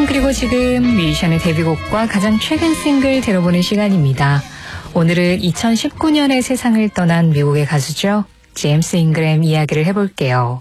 그리고 지금 뮤지션의 데뷔곡과 가장 최근 싱글 들어보는 시간입니다. 오늘은 2019년에 세상을 떠난 미국의 가수죠. 제임스 잉그램 이야기를 해볼게요.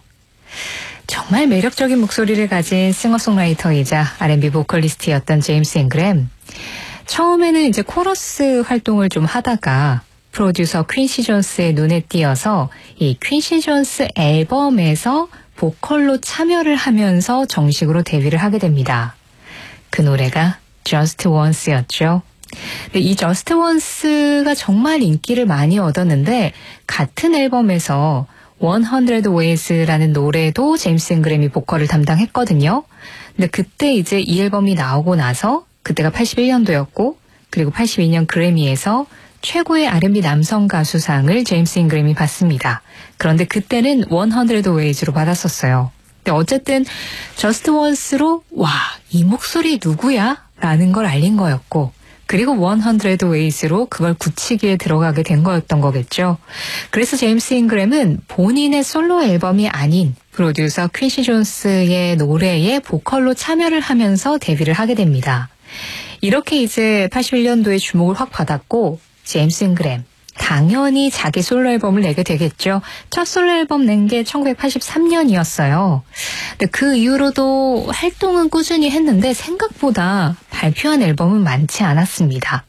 정말 매력적인 목소리를 가진 싱어송라이터이자 R&B 보컬리스트였던 제임스 잉그램. 처음에는 이제 코러스 활동을 좀 하다가 프로듀서 퀸시 존스의 눈에 띄어서 이 퀸시 존스 앨범에서 보컬로 참여를 하면서 정식으로 데뷔를 하게 됩니다. 그 노래가 Just Once였죠. 이 Just Once가 정말 인기를 많이 얻었는데 같은 앨범에서 100 Ways라는 노래도 제임스 잉그램이 보컬을 담당했거든요. 근데 그때 이제 이 앨범이 나오고 나서 그때가 81년도였고 그리고 82년 그래미에서 최고의 R&B 남성 가수상을 제임스 잉그램이 받습니다. 그런데 그때는 100 Ways로 받았었어요. 근데 어쨌든 Just Once로 와, 이 목소리 누구야? 라는 걸 알린 거였고 그리고 100 Ways로 그걸 굳히기에 들어가게 된 거였던 거겠죠. 그래서 제임스 잉그램은 본인의 솔로 앨범이 아닌 프로듀서 퀸시 존스의 노래에 보컬로 참여를 하면서 데뷔를 하게 됩니다. 이렇게 이제 81년도에 주목을 확 받았고 제임스 잉그램 당연히 자기 솔로 앨범을 내게 되겠죠. 첫 솔로 앨범 낸 게 1983년이었어요. 근데 그 이후로도 활동은 꾸준히 했는데 생각보다 발표한 앨범은 많지 않았습니다.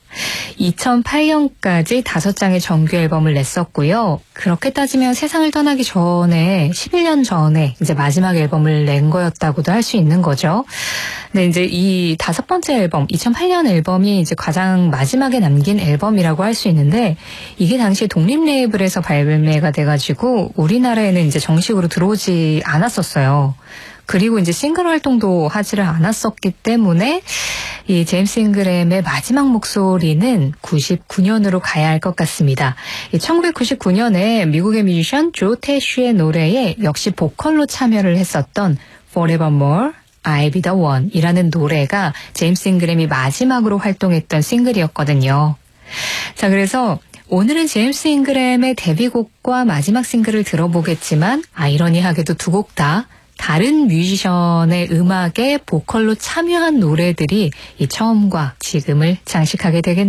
2008년까지 5장의 정규 앨범을 냈었고요. 그렇게 따지면 세상을 떠나기 전에 11년 전에 이제 마지막 앨범을 낸 거였다고도 할 수 있는 거죠. 근데 이제 이 5번째 앨범, 2008년 앨범이 이제 가장 마지막에 남긴 앨범이라고 할 수 있는데 이게 당시 독립 레이블에서 발매가 돼가지고 우리나라에는 이제 정식으로 들어오지 않았었어요. 그리고 이제 싱글 활동도 하지를 않았었기 때문에 이 제임스 잉그램의 마지막 목소리는 99년으로 가야 할 것 같습니다. 1999년에 미국의 뮤지션 조 태쉬의 노래에 역시 보컬로 참여를 했었던 Forevermore, I'll Be The One 이라는 노래가 제임스 잉그램이 마지막으로 활동했던 싱글이었거든요. 자, 그래서 오늘은 제임스 잉그램의 데뷔곡과 마지막 싱글을 들어보겠지만 아이러니하게도 두 곡 다 다른 뮤지션의 음악에 보컬로 참여한 노래들이 이 처음과 지금을 장식하게 되겠네요.